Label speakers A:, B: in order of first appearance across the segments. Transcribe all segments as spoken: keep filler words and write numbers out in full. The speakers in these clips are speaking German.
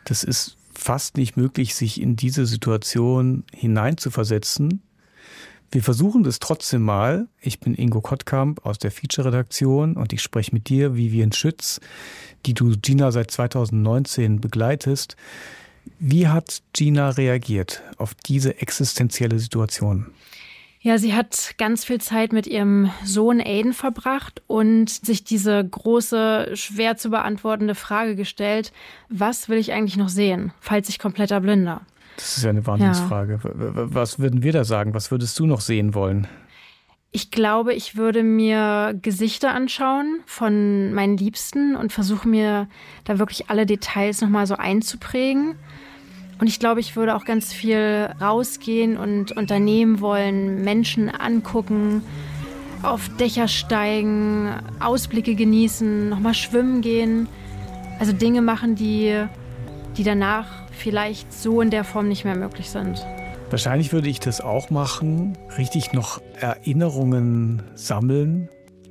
A: Das ist fast nicht möglich, sich in diese Situation hineinzuversetzen. Wir versuchen das trotzdem mal. Ich bin Ingo Kottkamp aus der Feature-Redaktion und ich spreche mit dir, Vivian Schütz, die du Gina seit zweitausendneunzehn begleitest. Wie hat Gina reagiert auf diese existenzielle Situation?
B: Ja, sie hat ganz viel Zeit mit ihrem Sohn Aiden verbracht und sich diese große, schwer zu beantwortende Frage gestellt: Was will ich eigentlich noch sehen, falls ich komplett erblinde?
A: Das ist ja eine Wahnsinnsfrage. Ja. Was würden wir da sagen? Was würdest du noch sehen wollen?
B: Ich glaube, ich würde mir Gesichter anschauen von meinen Liebsten und versuche mir da wirklich alle Details nochmal so einzuprägen. Und ich glaube, ich würde auch ganz viel rausgehen und unternehmen wollen, Menschen angucken, auf Dächer steigen, Ausblicke genießen, nochmal schwimmen gehen. Also Dinge machen, die, die danach vielleicht so in der Form nicht mehr möglich sind.
A: Wahrscheinlich würde ich das auch machen, richtig noch Erinnerungen sammeln,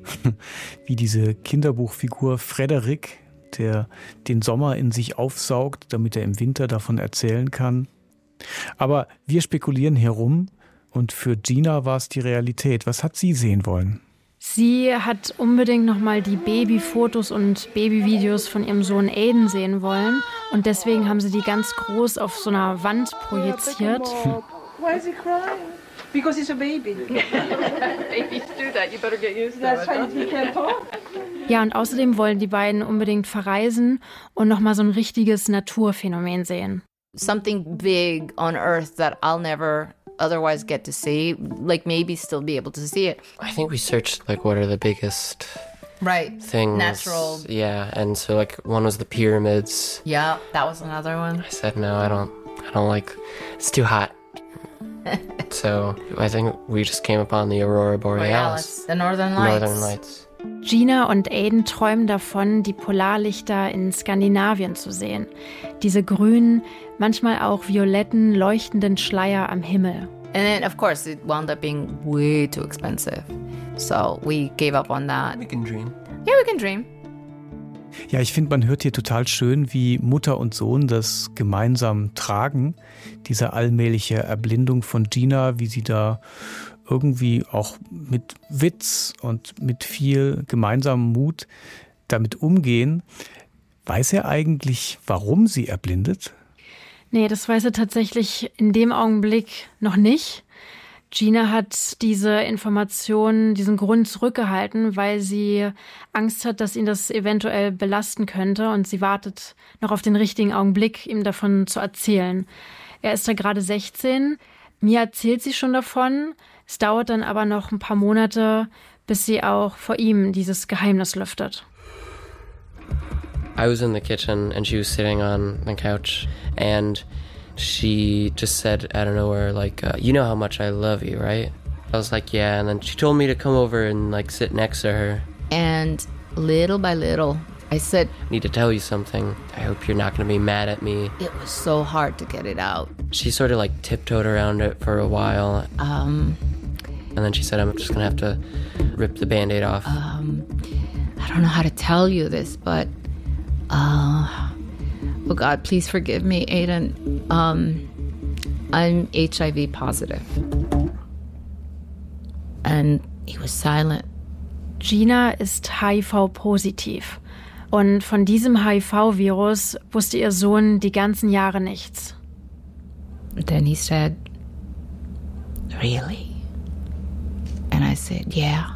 A: wie diese Kinderbuchfigur Frederik, der den Sommer in sich aufsaugt, damit er im Winter davon erzählen kann. Aber wir spekulieren hier rum und für Gina war es die Realität. Was hat sie sehen wollen?
B: Sie hat unbedingt nochmal die Babyfotos und Babyvideos von ihrem Sohn Aiden sehen wollen. Und deswegen haben sie die ganz groß auf so einer Wand projiziert.
C: Why is he crying? Because he's a baby.
D: Babies do that. You better get used to it.
C: That's why he can't talk.
B: Ja, und außerdem wollen die beiden unbedingt verreisen und nochmal so ein richtiges Naturphänomen sehen.
E: Something big on Earth that I'll never otherwise get to see, like maybe still be able to see it.
F: I think we searched like what are the biggest
E: right
F: things.
E: Natural.
F: Yeah, and so like one was the pyramids.
E: Yeah, that was another one.
F: I said no, I don't I don't like it's too hot. So I think we just came upon the Aurora Borealis.
E: Borealis, the Northern Lights.
F: Northern Lights.
B: Gina und Aiden träumen davon, die Polarlichter in Skandinavien zu sehen. Diese grünen, manchmal auch violetten, leuchtenden Schleier am Himmel.
E: And then, of course, it wound up being way too expensive. So we gave up on that.
F: We can dream.
E: Yeah, we can dream.
A: Ja, ich finde, man hört hier total schön, wie Mutter und Sohn das gemeinsam tragen. Diese allmähliche Erblindung von Gina, wie sie da irgendwie auch mit Witz und mit viel gemeinsamem Mut damit umgehen. Weiß er eigentlich, warum sie erblindet?
B: Nee, das weiß er tatsächlich in dem Augenblick noch nicht. Gina hat diese Information, diesen Grund zurückgehalten, weil sie Angst hat, dass ihn das eventuell belasten könnte, und sie wartet noch auf den richtigen Augenblick, ihm davon zu erzählen. Er ist da gerade sechzehn. Mir erzählt sie schon davon. Es dauert dann aber noch ein paar Monate, bis sie auch vor ihm dieses Geheimnis lüftet.
F: I was in the kitchen and she was sitting on the couch and she just said out of nowhere, like, uh, you know how much I love you, right? I was like, yeah. And then she told me to come over and like sit next to her.
E: And little by little, I said,
F: I need to tell you something. I hope you're not going to be mad at me.
E: It was so hard to get it out.
F: She sort of like tiptoed around it for a while.
E: Um,
F: and then she said, I'm just going to have to rip the Band-Aid off.
E: Um, I don't know how to tell you this, but, uh, oh God, please forgive me, Aiden. Um, I'm H I V positive. And he was silent.
B: Gina ist H I V-positiv. Und von diesem H I V-Virus wusste ihr Sohn die ganzen Jahre nichts.
E: Then he said, really? And I said, yeah.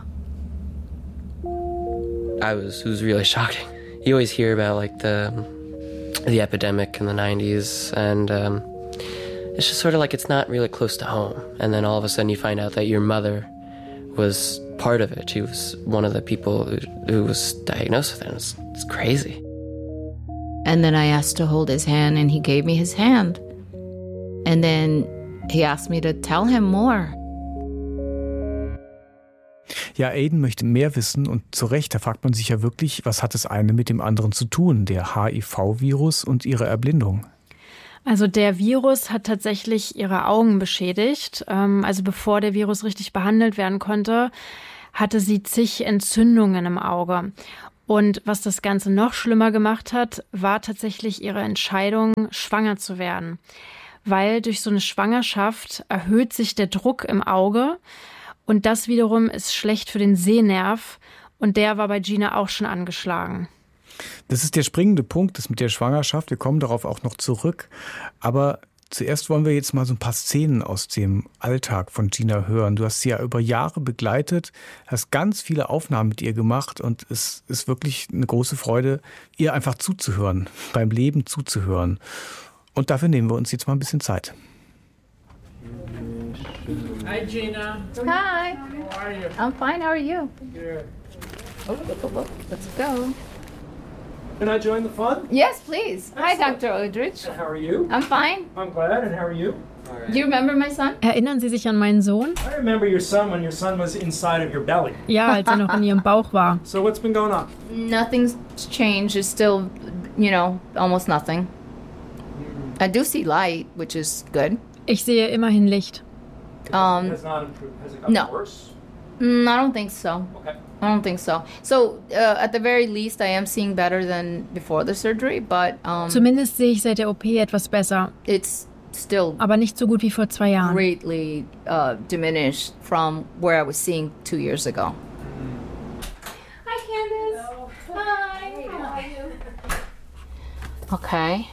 F: I was, it was really shocking. You always hear about like the the epidemic in the nineties, and um, it's just sort of like it's not really close to home. And then all of a sudden you find out that your mother was part of it. She was one of the people who, who was diagnosed with it. It's, it's crazy.
E: And then I asked to hold his hand, and he gave me his hand. And then he asked me to tell him more.
A: Ja, Aiden möchte mehr wissen, und zu Recht, da fragt man sich ja wirklich, was hat das eine mit dem anderen zu tun, der H I V-Virus und ihre Erblindung?
B: Also der Virus hat tatsächlich ihre Augen beschädigt. Also bevor der Virus richtig behandelt werden konnte, hatte sie zig Entzündungen im Auge. Und was das Ganze noch schlimmer gemacht hat, war tatsächlich ihre Entscheidung, schwanger zu werden. Weil durch so eine Schwangerschaft erhöht sich der Druck im Auge und das wiederum ist schlecht für den Sehnerv und der war bei Gina auch schon angeschlagen.
A: Das ist der springende Punkt, das mit der Schwangerschaft. Wir kommen darauf auch noch zurück. Aber zuerst wollen wir jetzt mal so ein paar Szenen aus dem Alltag von Gina hören. Du hast sie ja über Jahre begleitet, hast ganz viele Aufnahmen mit ihr gemacht und es ist wirklich eine große Freude, ihr einfach zuzuhören, beim Leben zuzuhören. Und dafür nehmen wir uns jetzt mal ein bisschen Zeit.
G: Hi, Gina.
E: Hi.
G: How are you?
E: I'm fine. How are you?
G: Good.
E: Oh, oh, oh, oh. Let's go.
G: Can I join the fun?
E: Yes, please. Hi,
G: Excellent.
E: Doctor Aldrich.
G: How are you?
E: I'm fine.
G: I'm glad. And how are you?
E: Do you remember my son?
B: Erinnern Sie sich an meinen Sohn?
G: I remember your son when your son was inside of your belly.
B: Ja, als er noch in ihrem Bauch war.
G: So what's been going on?
E: Nothing's changed. It's still, you know, almost nothing. I do see light, which is good.
B: Ich sehe immerhin Licht.
E: Um,
G: Has not improved. Has it gotten
E: no.
G: worse?
E: mm, I don't think so.
G: Okay.
E: I don't think so. So, uh, at the very least, I am seeing better than before the surgery, but um,
B: Zumindest sehe ich seit der O P etwas besser,
E: it's still
B: aber nicht so gut wie vor zwei Jahren.
E: greatly uh, diminished from where I was seeing two years ago. Hi, Candace. Hi. How are you? Okay.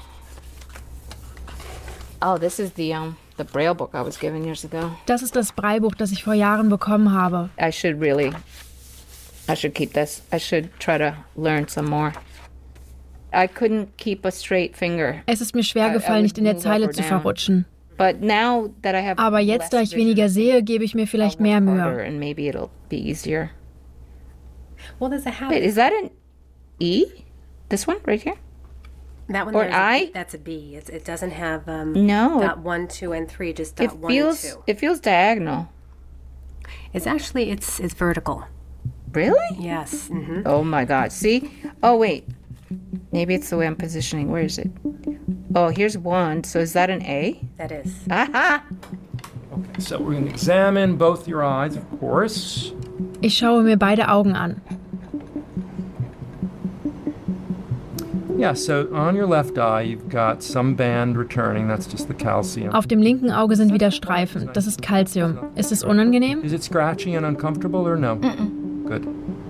E: Oh, this is the um the Braille book I was given years ago.
B: Das ist das Braillebuch, das ich vor Jahren bekommen habe.
E: I should really, I should keep this. I should try to learn some more. I couldn't keep a straight finger.
B: Es ist mir schwer gefallen, nicht in der Zeile zu verrutschen.
E: But now that I have
B: Aber jetzt, da ich weniger sehe, gebe ich mir vielleicht mehr Mühe.
E: and maybe it'll be easier.
H: Well, there's a habit.
E: Wait, is that an E? This one right here?
H: That one
E: or
H: there is a-
E: I?
H: that's a B. It's, it doesn't have um,
E: No,
H: dot
E: it-
H: one, two, and three. Just
E: It
H: dot one
E: feels
H: and two.
E: it feels diagonal.
H: It's actually it's it's vertical.
E: Really?
H: Yes. hmm
E: Oh my God! See? Oh wait, maybe it's the way I'm positioning. Where is it? Oh, here's one. So is that an A?
H: That is.
E: Aha!
G: Okay. So we're going to examine both your eyes, of course.
B: Ich schaue mir beide Augen an.
G: Yeah. So on your left eye, you've got some band returning. That's just the calcium.
B: Auf dem linken Auge sind wieder Streifen. Das ist Calcium. Ist es unangenehm?
G: Is it scratchy and uncomfortable or no? Mm-mm. Good.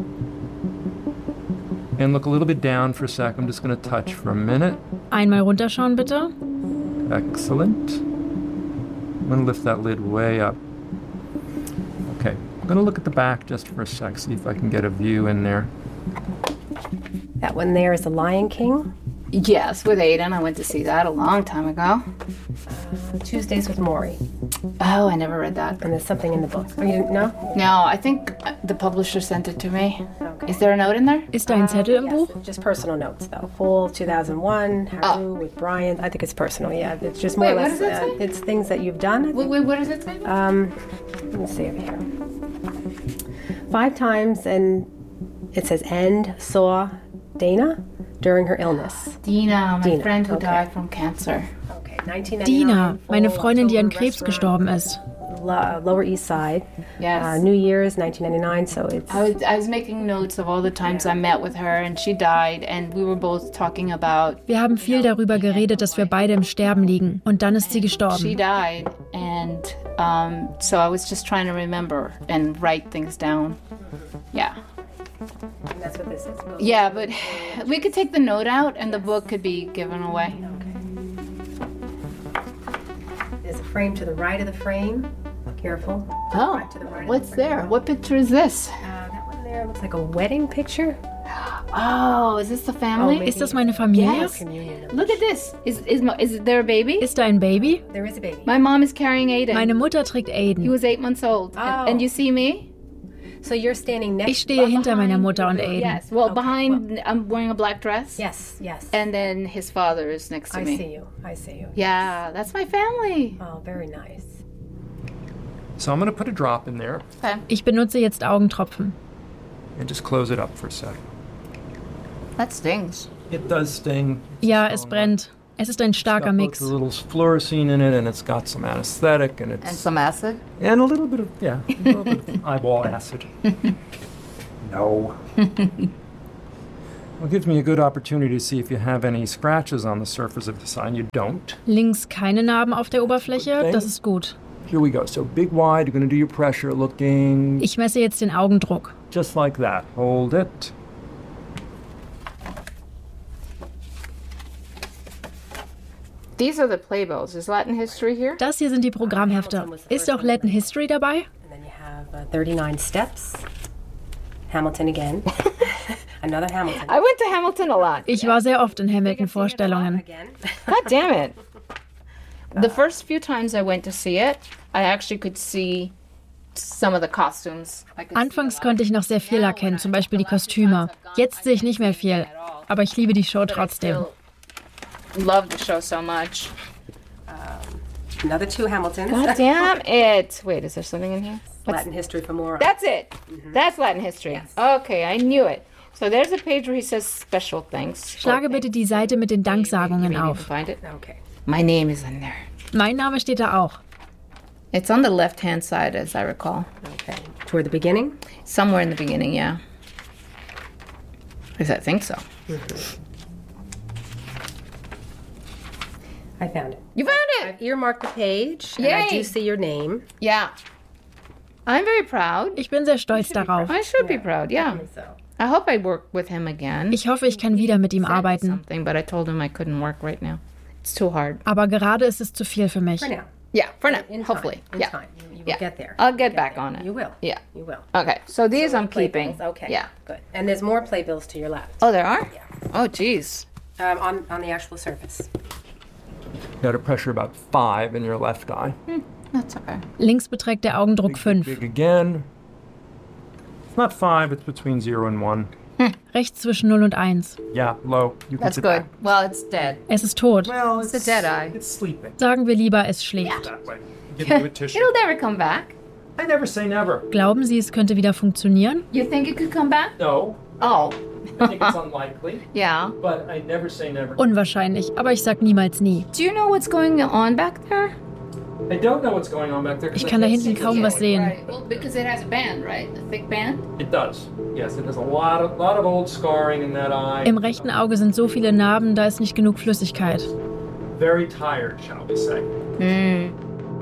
G: And look a little bit down for a sec. I'm just going to touch for a minute.
B: Einmal runterschauen, bitte.
G: Excellent. I'm going to lift that lid way up. Okay. I'm going to look at the back just for a sec, see if I can get a view in there.
H: That one there is the Lion King.
E: Yes, with Aiden. I went to see that a long time ago.
H: Uh, Tuesdays with Maury.
E: Oh, I never read that.
H: And there's something in the book. Oh, you didn't know?
E: No, I think the publisher sent it to me.
H: Okay.
E: Is there a note in there?
B: Ist da ein Zettel im
H: Yes,
B: Buch?
H: just personal notes though. Full two thousand one, Haru with Brian. I think it's personal. Yeah, it's just more
E: Wait,
H: or
E: what
H: less.
E: does it
H: uh,
E: say?
H: it's things that you've done. I
E: Wait,
H: think.
E: wait, what does it say?
H: Um, let me see over here. Five times, and it says end saw Dana during her illness.
E: Dina, my
H: Dina,
E: friend who
H: okay.
E: died from cancer.
H: Okay, nineteen
B: Dina,
H: ninety-nine.
B: meine
H: full
B: Freundin, die an
H: October
B: Krebs
H: restaurant,
B: gestorben ist.
H: Lo- Lower East Side.
E: Yes.
H: Uh, New Year's, nineteen ninety-nine. So it's.
E: I was, I was making notes of all the times I met with her and she died and we were both talking about
B: Wir haben viel darüber geredet, dass wir beide im Sterben liegen. Und dann ist sie
E: she
B: gestorben.
E: died and um, so I was just trying to remember and write things down. Yeah.
H: And that's what this is.
E: Yeah, but we could take the note out and the book could be given away.
H: There's a frame to the right of the frame. Careful.
E: Oh,
H: Right to the right of
E: what's
H: the frame.
E: there? What picture is this?
H: Uh, that one there looks like a wedding picture.
E: Oh, is this the family?
H: maybe.
B: Ist das meine Familie?
E: Yes.
H: Communion.
E: Look at this. Is is my- is there a baby?
B: Ist da ein Baby?
H: There is a baby.
E: My mom is carrying Aiden.
B: Meine Mutter trägt
E: He
B: Aiden.
E: was eight months old. And,
H: Oh.
E: and you see me?
H: So you're standing next.
B: Ich stehe hinter meiner Mutter und Aiden.
E: Yes. Well,
H: Okay,
E: behind, I'm wearing a black dress.
H: Yes, yes.
E: And then his father is next to
H: I
E: me.
H: see you. I see you.
E: Yeah, that's my family.
H: Oh, very nice.
G: So I'm going to put a drop in there
E: Okay.
B: Ich benutze jetzt Augentropfen.
G: and just close it up for a sec.
E: That stings.
G: It does sting. It's
B: Ja,
G: a
B: es
G: strong
B: brennt. Es ist ein
G: It's got
B: starker
G: both
B: Mix.
G: a little fluorescein in it, and it's got some anesthetic, and it's
E: And some acid.
G: and a little bit of yeah, a little bit of eyeball acid. No. Well, it gives me a good opportunity to see if you have any scratches on the surface of the sign. You don't.
B: Links keine Narben auf der Oberfläche, das ist gut.
G: Here we go. So big wide, you're going to do your pressure looking.
B: Ich messe jetzt den Augendruck.
G: Just like that. Hold it.
E: These are the playbills. Is Latin history here?
B: Das hier sind die Programmhefte. Ist auch Latin History dabei?
H: And then you have uh, thirty-nine steps. Hamilton again. Another Hamilton.
E: I went to Hamilton a lot.
B: Ich war sehr oft in Hamilton-Vorstellungen.
H: Again.
E: God damn it. The first few times I went to see it, I actually could see some of the costumes. I could
B: Anfangs konnte ich noch sehr viel erkennen, zum Beispiel die Kostüme. Jetzt sehe ich nicht mehr viel, aber ich liebe die Show trotzdem.
E: Love the show so much.
H: Another two Hamiltons.
E: God damn it. Wait, is there something in here?
H: Latin history for more.
E: That's it. That's Latin history. Okay, I knew it. So there's a page where he says special thanks.
B: Schlage bitte die Seite mit den Danksagungen
E: Maybe you can
B: auf.
E: find it.
H: Okay.
E: My name is in there.
B: Mein Name steht da auch.
E: It's on the left-hand side, as I recall.
H: Okay. Toward the beginning?
E: Somewhere in the beginning, yeah. At least I think so.
H: I found it.
E: You found it?
H: I've earmarked the page, and I
E: Yay.
H: do see your name.
E: Yeah. I'm very proud.
B: Ich bin sehr stolz darauf.
E: I should be proud, yeah.
H: So.
E: I hope I work with him again.
B: Ich hoffe, ich kann wieder mit ihm arbeiten.
E: Something, but I told him I couldn't work right now. It's too hard.
B: Aber gerade ist es zu viel für mich.
H: For now.
E: Yeah, for now,
H: In
E: hopefully.
H: Time. In
E: Yeah.
H: time. You, you will
E: Yeah.
H: get there.
E: I'll get
H: You'll
E: back
H: there.
E: on it.
H: You will.
E: Yeah.
H: You will.
E: Okay, so these
H: So
E: I'm
H: the
E: keeping.
H: playbills, Okay.
E: Yeah.
H: Good. And there's more playbills to your left.
E: Oh, there are? Oh, geez.
H: Um, on, on the actual surface.
G: You got a pressure about five in your left eye.
E: That's okay.
B: Links beträgt der Augendruck fünf.
G: Big again. It's not five, it's between zero and one.
B: Rechts zwischen null und eins.
G: Yeah, low. You can
E: That's
G: sit
E: good.
G: back.
E: Well, it's dead.
B: Es ist tot.
G: Well,
E: It's a dead eye.
G: It's sleeping.
B: Sagen wir lieber, es schläft.
G: That way. Give you a tissue.
E: It'll never come back.
G: I never say never.
B: Glauben Sie, es könnte wieder funktionieren?
E: You think it could come back?
G: No,
E: Oh.
G: I think it's unlikely,
E: Yeah.
G: but I never say never.
B: Unwahrscheinlich, aber ich sag niemals nie.
E: Do you know what's going on back there?
G: I don't know what's going on back there. 'cause
B: Ich
G: I
B: kann da
G: can't
B: hinten
G: see
B: kaum
G: what's
B: was
G: going
B: sehen.
E: Right. Well, because it has a band, right? A thick band?
G: on. It does. Yes, it has a lot of lot of old scarring in that eye.
B: Im rechten Auge sind so viele Narben, da ist nicht genug Flüssigkeit.
G: Very tired, shall we say.
E: Mm.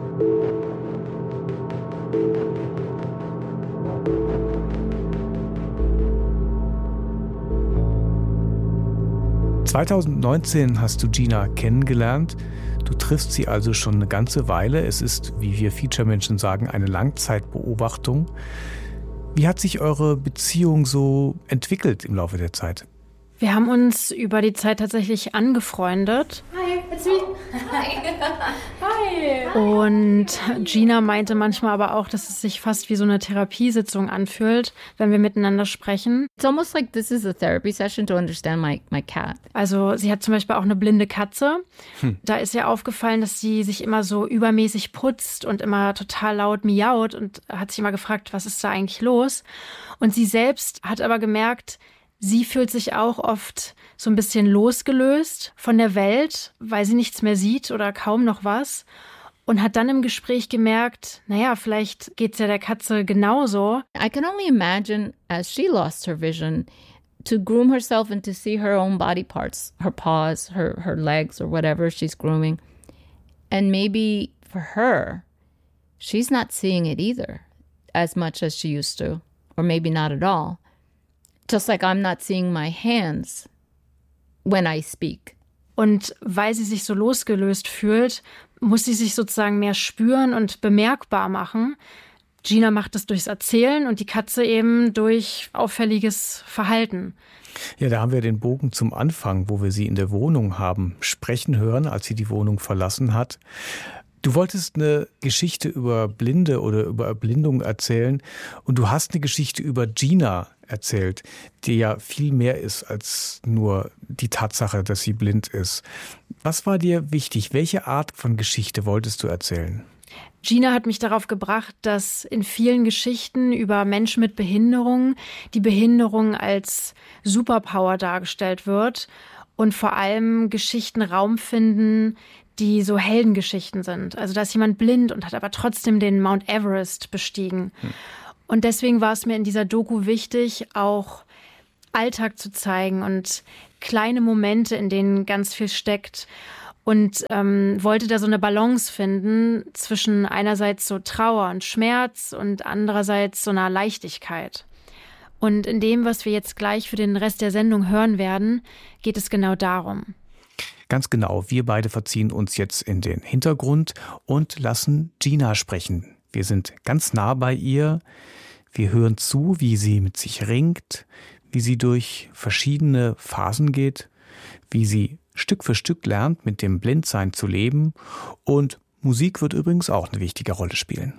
A: zweitausendneunzehn hast du Gina kennengelernt. Du triffst sie also schon eine ganze Weile. Es ist, wie wir Feature-Menschen sagen, eine Langzeitbeobachtung. Wie hat sich eure Beziehung so entwickelt im Laufe der Zeit?
B: Wir haben uns über die Zeit tatsächlich angefreundet.
E: Hi, it's me. Hi. Hi.
B: Und Gina meinte manchmal aber auch, dass es sich fast wie so eine Therapiesitzung anfühlt, wenn wir miteinander sprechen.
E: It's almost like this is a therapy session to understand my, my cat.
B: Also sie hat zum Beispiel auch eine blinde Katze. Hm. Da ist ihr aufgefallen, dass sie sich immer so übermäßig putzt und immer total laut miaut und hat sich immer gefragt, was ist da eigentlich los? Und sie selbst hat aber gemerkt, sie fühlt sich auch oft so ein bisschen losgelöst von der Welt, weil sie nichts mehr sieht oder kaum noch was. Und hat dann im Gespräch gemerkt, naja, vielleicht geht's ja der Katze genauso.
E: I can only imagine, as she lost her vision, to groom herself and to see her own body parts, her paws, her, her legs, or whatever she's grooming. And maybe for her, she's not seeing it either as much as she used to, or maybe not at all. Just like I'm not seeing my hands when I speak.
B: Und weil sie sich so losgelöst fühlt, muss sie sich sozusagen mehr spüren und bemerkbar machen. Gina macht es durchs Erzählen und die Katze eben durch auffälliges Verhalten.
A: Ja, da haben wir den Bogen zum Anfang, wo wir sie in der Wohnung haben sprechen hören, als sie die Wohnung verlassen hat. Du wolltest eine Geschichte über Blinde oder über Erblindung erzählen und du hast eine Geschichte über Gina erzählt, die ja viel mehr ist als nur die Tatsache, dass sie blind ist. Was war dir wichtig? Welche Art von Geschichte wolltest du erzählen?
B: Gina hat mich darauf gebracht, dass in vielen Geschichten über Menschen mit Behinderung die Behinderung als Superpower dargestellt wird und vor allem Geschichten Raum finden, die so Heldengeschichten sind. Also da ist jemand blind und hat aber trotzdem den Mount Everest bestiegen. Hm. Und deswegen war es mir in dieser Doku wichtig, auch Alltag zu zeigen und kleine Momente, in denen ganz viel steckt. Und ähm, wollte da so eine Balance finden zwischen einerseits so Trauer und Schmerz und andererseits so einer Leichtigkeit. Und in dem, was wir jetzt gleich für den Rest der Sendung hören werden, geht es genau darum.
A: Ganz genau, wir beide verziehen uns jetzt in den Hintergrund und lassen Gina sprechen. Wir sind ganz nah bei ihr. Wir hören zu, wie sie mit sich ringt, wie sie durch verschiedene Phasen geht, wie sie Stück für Stück lernt, mit dem Blindsein zu leben. Und Musik wird übrigens auch eine wichtige Rolle spielen.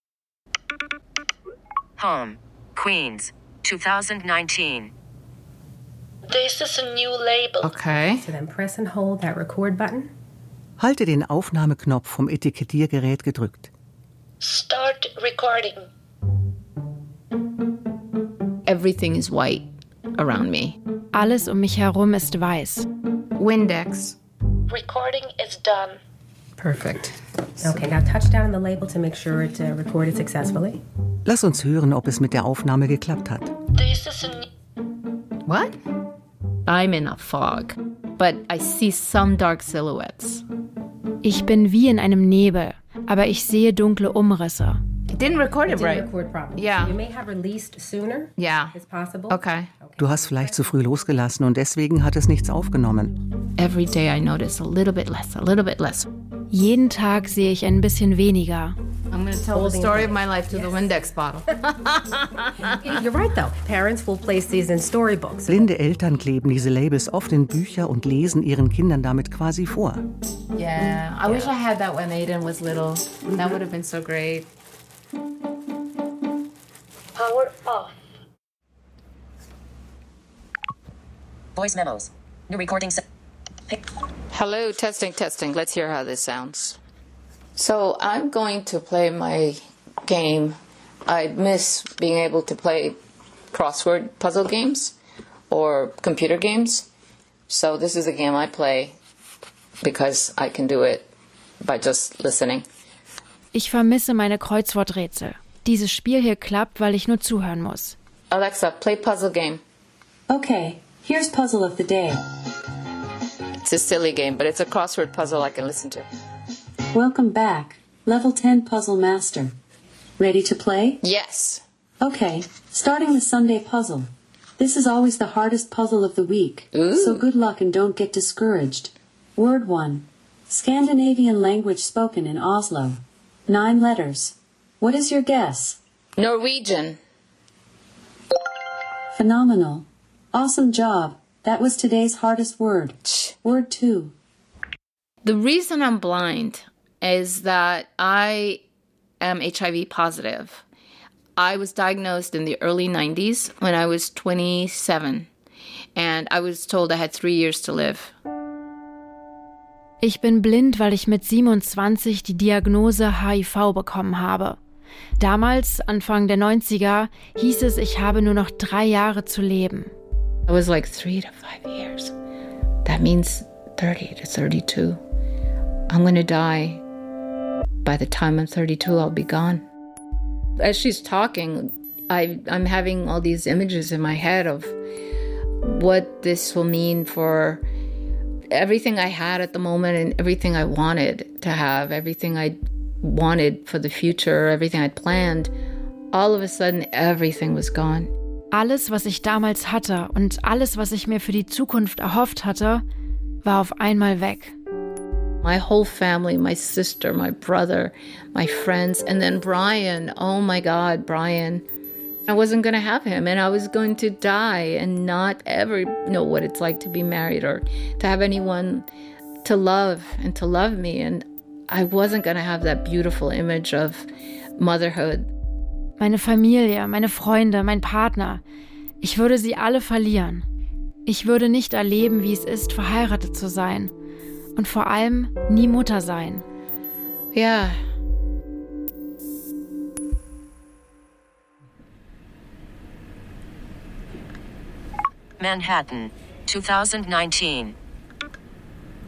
I: Home, Queens, twenty nineteen.
J: This is a new label.
K: Okay.
H: So then press and hold that record button.
K: Halte den Aufnahmeknopf vom Etikettiergerät gedrückt.
J: Start recording.
E: Everything is white around me.
B: Alles um mich herum ist weiß.
E: Windex.
J: Recording is done.
H: Perfect. Okay, now touch down on the label to make sure it uh, recorded successfully.
K: Lass uns hören, ob es mit der Aufnahme geklappt hat.
J: This is a new...
E: What? I'm in a fog, but I see some dark silhouettes.
B: Ich bin wie in einem Nebel, aber ich sehe dunkle Umrisse.
E: It didn't record it,
H: It didn't
E: right?
H: record properly.
E: Yeah.
H: So you may have released sooner.
E: Yeah.
H: It's possible.
E: Okay.
K: Du hast vielleicht zu früh losgelassen und deswegen hat es nichts aufgenommen.
E: Every day I notice a little bit less, a little bit less.
B: Jeden Tag sehe ich ein bisschen weniger.
E: I'm going to tell the story of my life to the Windex bottle.
H: You're right, though. Parents will place these in storybooks.
K: Blinde Eltern kleben diese Labels oft in Bücher und lesen ihren Kindern damit quasi vor.
E: Yeah, I wish I had that when Aiden was little. That would have been so great.
J: Power off.
I: Voice memos. New recording set.
E: Hello, testing, testing. Let's hear how this sounds. So I'm going to play my game. I miss being able to play crossword puzzle games or computer games. So this is a game I play because I can do it by just listening.
B: Ich vermisse meine Kreuzworträtsel. Dieses Spiel hier klappt, weil ich nur zuhören muss.
E: Alexa, play puzzle game.
L: Okay, here's puzzle of the day.
E: It's a silly game, but it's a crossword puzzle I can listen to.
L: Welcome back. Level ten Puzzle Master. Ready to play?
E: Yes.
L: Okay, starting with Sunday puzzle. This is always the hardest puzzle of the week.
E: Ooh.
L: So good luck and don't get discouraged. Word one. Scandinavian language spoken in Oslo. Nine letters. What is your guess?
E: Norwegian.
L: Phenomenal. Awesome job. That was today's hardest word. Word two.
E: The reason I'm blind is that I am H I V positive. I was diagnosed in the early nineties when I was twenty-seven, and I was told I had three years to live.
B: Ich bin blind, weil ich mit siebenundzwanzig die Diagnose H I V bekommen habe. Damals, Anfang der neunziger, hieß es, ich habe nur noch drei Jahre zu leben.
E: I was like three to five years. That means thirty to thirty-two. I'm going to die. By the time I'm thirty-two, I'll be gone. As she's talking, I, I'm having all these images in my head of what this will mean for everything I had at the moment and everything I wanted to have, everything I wanted for the future, everything I'd planned. All of a sudden, everything was gone.
B: Alles, was ich damals hatte und alles, was ich mir für die Zukunft erhofft hatte, war auf einmal weg.
E: My whole family, my sister, my brother, my friends, and then Brian. Oh my God, Brian. I wasn't going to have him, and I was going to die and not ever know what it's like to be married or to have anyone to love and to love me. And I wasn't going to have that beautiful image of motherhood.
B: Meine Familie, meine Freunde, mein Partner. Ich würde sie alle verlieren. Ich würde nicht erleben, wie es ist, verheiratet zu sein. Und vor allem nie Mutter sein.
E: Ja.
I: Manhattan, twenty nineteen.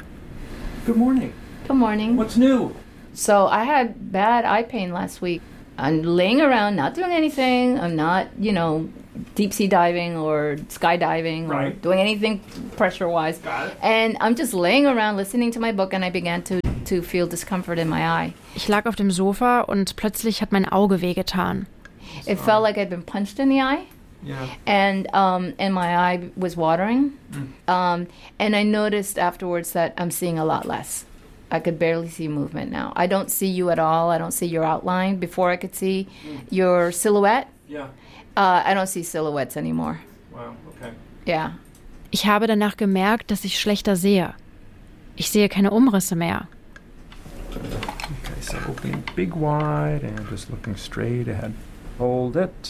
G: Good morning.
E: Good morning.
G: What's new?
E: So I had bad eye pain last week. I'm laying around, not doing anything. I'm not, you know, deep sea diving or skydiving right. or doing anything pressure-wise. Got it. And I'm just laying around listening to my book and I began to, to feel discomfort in my eye.
B: Ich lag auf dem Sofa und plötzlich hat mein Auge wehgetan.
E: It felt like I'd been punched in the eye. Yeah. And um, and my eye was watering. Mm. Um, and I noticed afterwards that I'm seeing a lot less. I could barely see movement now. I don't see you at all. I don't see your outline. Before I could see mm. your silhouette. Yeah. Uh, I don't see silhouettes anymore.
G: Wow, okay.
E: Yeah.
B: Ich habe danach gemerkt, dass ich schlechter sehe. Ich sehe keine Umrisse mehr.
G: Okay, so opening big wide and just looking straight ahead. Hold it.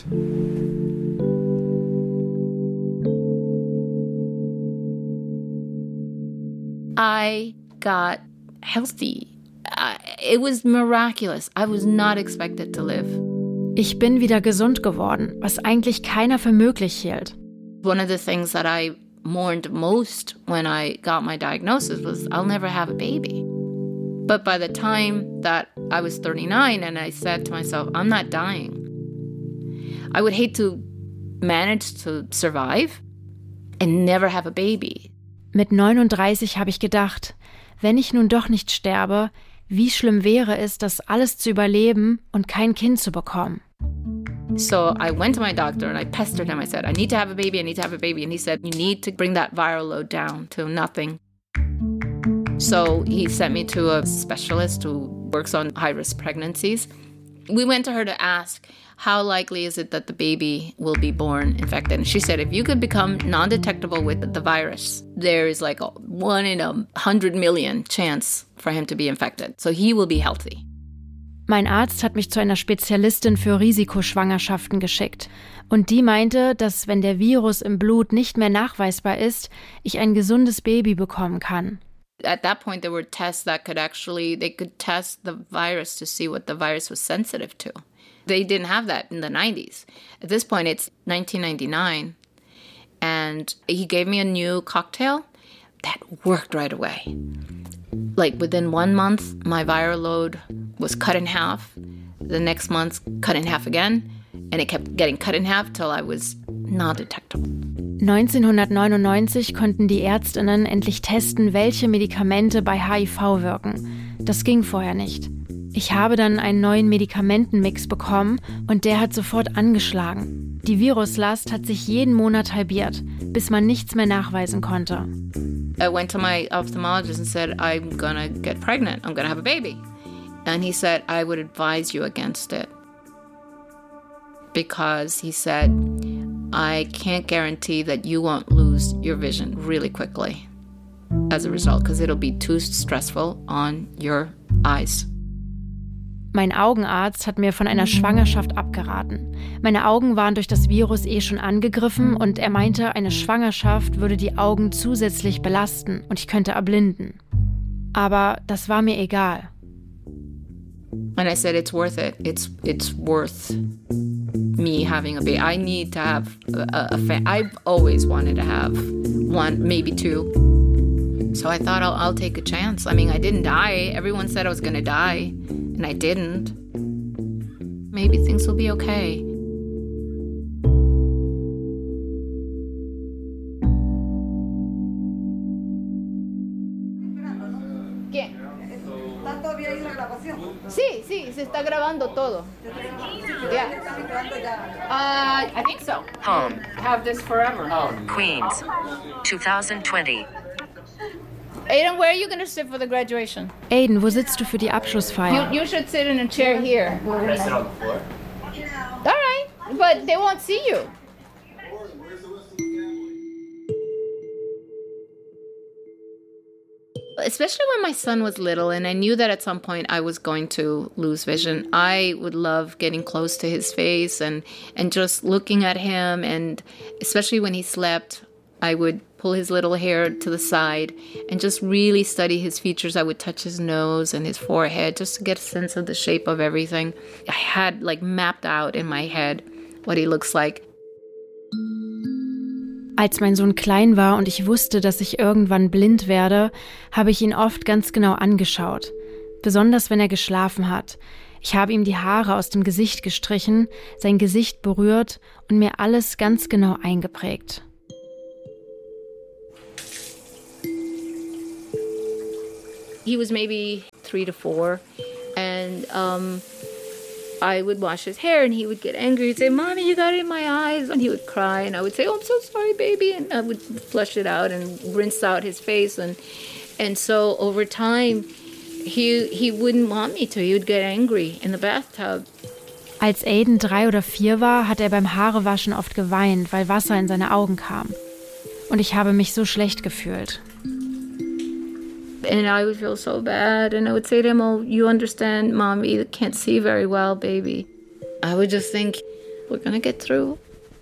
E: I got healthy. Uh, it was miraculous. I was not expected to live.
B: Ich bin wieder gesund geworden, was eigentlich keiner für möglich hielt.
E: One of the things that I mourned most when I got my diagnosis was I'll never have a baby. But by the time that I was thirty-nine and I said to myself, I'm not dying. I would hate to manage to survive and never have a baby.
B: Mit neununddreißig habe ich gedacht, wenn ich nun doch nicht sterbe, wie schlimm wäre es, das alles zu überleben und kein Kind zu bekommen.
E: So I went to my doctor and I pestered him. I said, I need to have a baby, I need to have a baby. And he said, you need to bring that viral load down to nothing. So he sent me to a specialist who works on high-risk pregnancies. We went to her to ask, how likely is it that the baby will be born infected? And she said, if you could become non-detectable with the virus, there is like a one in a hundred million chance for him to be infected. So he will be healthy.
B: Mein Arzt hat mich zu einer Spezialistin für Risikoschwangerschaften geschickt. Und die meinte, dass wenn der Virus im Blut nicht mehr nachweisbar ist, ich ein gesundes Baby bekommen kann.
E: At that point, there were tests that could actually, they could test the virus to see what the virus was sensitive to. They didn't have that in the nineties. At this point, it's nineteen ninety-nine. And he gave me a new cocktail that worked right away. Like within one month, my viral load was cut in half. The next month, cut in half again. And it kept getting cut in half till I was not detectable.
B: neunzehnhundertneunundneunzig konnten die Ärztinnen endlich testen, welche Medikamente bei H I V wirken. Das ging vorher nicht. Ich habe dann einen neuen Medikamentenmix bekommen und der hat sofort angeschlagen. Die Viruslast hat sich jeden Monat halbiert, bis man nichts mehr nachweisen konnte.
E: I went to my ophthalmologist and said, I'm gonna get pregnant, I'm gonna have a baby. And he said, I would advise you against it. Because he said, I can't guarantee that you won't lose your vision really quickly as a result, because it'll be too stressful on your eyes.
B: Mein Augenarzt hat mir von einer Schwangerschaft abgeraten. Meine Augen waren durch das Virus eh schon angegriffen und er meinte, eine Schwangerschaft würde die Augen zusätzlich belasten und ich könnte erblinden. Aber das war mir egal.
E: And I said, it's worth it. It's it's worth me having a baby. I need to have a, a family. I've always wanted to have one, maybe two. So I thought I'll, I'll take a chance. I mean, I didn't die. Everyone said I was going to die, and I didn't. Maybe things will be okay. ¿Qué? ¿Está todavía ahí la grabación? Sí, sí, se está grabando todo. Yeah. Uh, I think so.
I: Home.
E: Have this forever.
I: Queens, twenty twenty.
E: Aiden, where are you going to sit for the graduation?
B: Aiden, wo sitzt du für die Abschlussfeier?
E: You, you should sit in a chair here.
F: Can I sit on the floor?
E: All right, but they won't see you. Especially when my son was little and I knew that at some point I was going to lose vision, I would love getting close to his face and, and just looking at him. And especially when he slept, I would pull his little hair to the side and just really study his features. I would touch his nose and his forehead just to get a sense of the shape of everything. I had like mapped out in my head what he looks like.
B: Als mein Sohn klein war und ich wusste, dass ich irgendwann blind werde, habe ich ihn oft ganz genau angeschaut. Besonders wenn er geschlafen hat. Ich habe ihm die Haare aus dem Gesicht gestrichen, sein Gesicht berührt und mir alles ganz genau eingeprägt.
E: He was maybe three to four, and um, I would wash his hair, and he would get angry. He'd say, "Mommy, you got it in my eyes," and he would cry, and I would say, "Oh, I'm so sorry, baby," and I would flush it out and rinse out his face, and and so over time, he he wouldn't want me to. He would get angry in the bathtub.
B: Als Aiden drei oder vier war, hat er beim Haarewaschen oft geweint, weil Wasser in seine Augen kam. Und ich habe mich so schlecht gefühlt.
E: And I would feel so bad, and I would say to him, "Oh, you understand, Mommy can't see very well, baby." I would just think, we're gonna get through.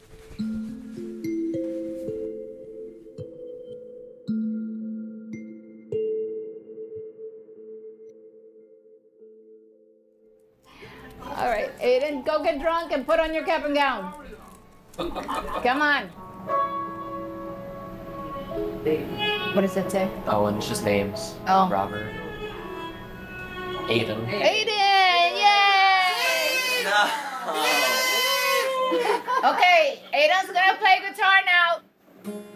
E: All right, Aiden, go get drunk and put on your cap and gown. Come on. What does that say?
F: Oh, and it's just names.
E: Oh.
F: Robert. Aiden.
E: Aiden! Yay!
F: No.
E: Okay, Aiden's gonna play guitar now.